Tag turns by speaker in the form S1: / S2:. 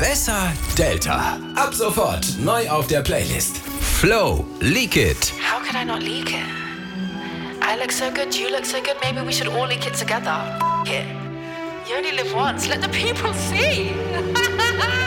S1: Besser Delta. Ab sofort neu auf der Playlist. Flow, Leak It.
S2: How could I not leak it? I look so good, you look so good, maybe we should all leak it together. F*** it. You only live once, let the people see.